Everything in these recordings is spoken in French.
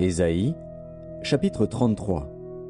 Ésaïe, chapitre 33.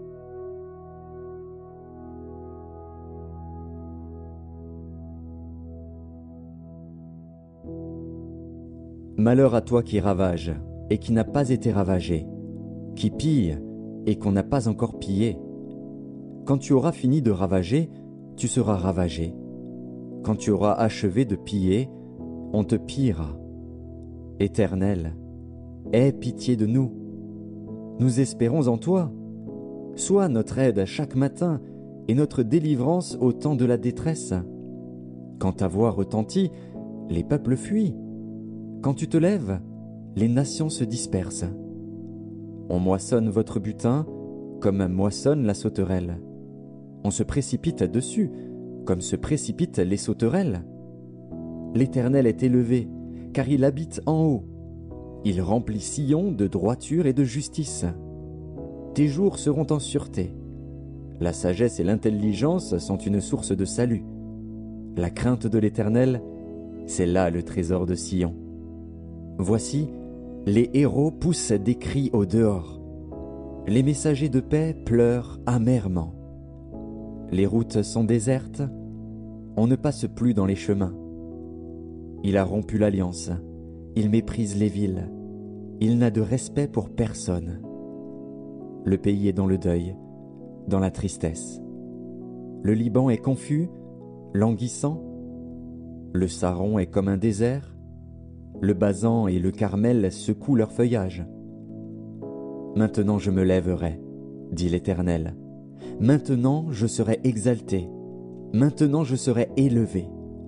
Malheur à toi qui ravage, et qui n'a pas été ravagé, qui pille, et qu'on n'a pas encore pillé. Quand tu auras fini de ravager, tu seras ravagé. Quand tu auras achevé de piller, on te pillera. Éternel, aie pitié de nous. Nous espérons en toi. Sois notre aide chaque matin et notre délivrance au temps de la détresse. Quand ta voix retentit, les peuples fuient. Quand tu te lèves, les nations se dispersent. On moissonne votre butin comme moissonne la sauterelle. On se précipite dessus comme se précipitent les sauterelles. L'Éternel est élevé, car il habite en haut. Il remplit Sion de droiture et de justice. Tes jours seront en sûreté. La sagesse et l'intelligence sont une source de salut. La crainte de l'Éternel, c'est là le trésor de Sion. Voici, les héros poussent des cris au dehors. Les messagers de paix pleurent amèrement. Les routes sont désertes, on ne passe plus dans les chemins. Il a rompu l'alliance, il méprise les villes, il n'a de respect pour personne. Le pays est dans le deuil, dans la tristesse. Le Liban est confus, languissant. Le Saron est comme un désert. Le Basan et le Carmel secouent leur feuillage. Maintenant je me lèverai, dit l'Éternel. Maintenant je serai exalté. Maintenant je serai élevé.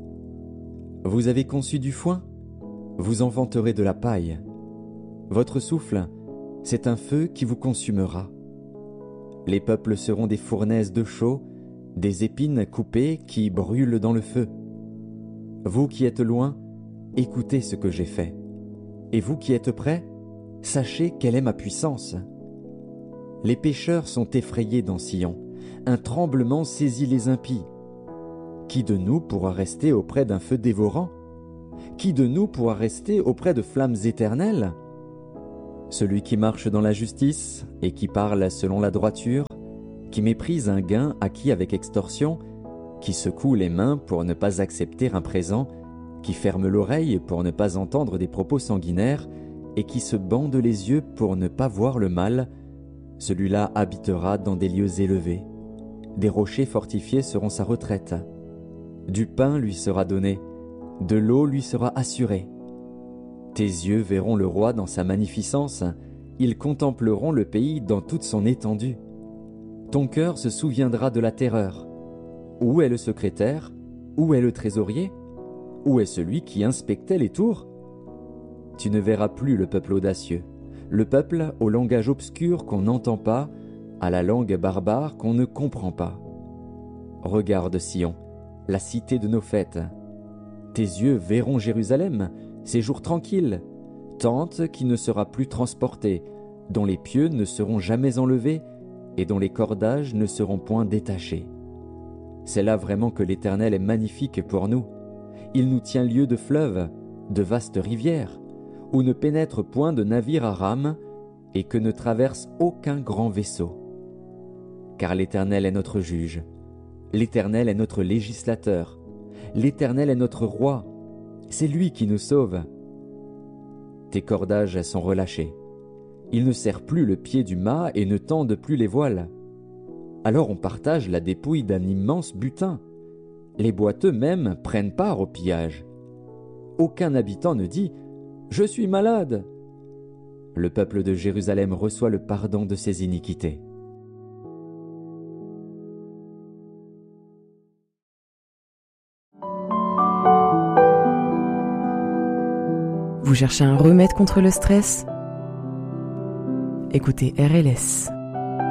Vous avez conçu du foin, vous enfanterez de la paille. Votre souffle, c'est un feu qui vous consumera. Les peuples seront des fournaises de chaux, des épines coupées qui brûlent dans le feu. Vous qui êtes loin, écoutez ce que j'ai fait. Et vous qui êtes près, sachez quelle est ma puissance. Les pécheurs sont effrayés dans Sion, un tremblement saisit les impies. Qui de nous pourra rester auprès d'un feu dévorant? Qui de nous pourra rester auprès de flammes éternelles? Celui qui marche dans la justice et qui parle selon la droiture, qui méprise un gain acquis avec extorsion, qui secoue les mains pour ne pas accepter un présent, qui ferme l'oreille pour ne pas entendre des propos sanguinaires et qui se bande les yeux pour ne pas voir le mal, celui-là habitera dans des lieux élevés. Des rochers fortifiés seront sa retraite. Du pain lui sera donné, de l'eau lui sera assurée. Tes yeux verront le roi dans sa magnificence, ils contempleront le pays dans toute son étendue. Ton cœur se souviendra de la terreur. Où est le secrétaire? Où est le trésorier? Où est celui qui inspectait les tours? Tu ne verras plus le peuple audacieux, le peuple au langage obscur qu'on n'entend pas, à la langue barbare qu'on ne comprend pas. Regarde Sion, la cité de nos fêtes. Tes yeux verront Jérusalem, ces jours tranquilles, tente qui ne sera plus transportée, dont les pieux ne seront jamais enlevés et dont les cordages ne seront point détachés. C'est là vraiment que l'Éternel est magnifique pour nous. Il nous tient lieu de fleuves, de vastes rivières, où ne pénètre point de navire à rame et que ne traverse aucun grand vaisseau. Car l'Éternel est notre juge, l'Éternel est notre législateur, l'Éternel est notre roi, c'est lui qui nous sauve. Tes cordages sont relâchés. Il ne serre plus le pied du mât et ne tendent plus les voiles. Alors on partage la dépouille d'un immense butin. Les boiteux même prennent part au pillage. Aucun habitant ne dit « Je suis malade ». Le peuple de Jérusalem reçoit le pardon de ses iniquités. Vous cherchez un remède contre le stress? Écoutez RLS.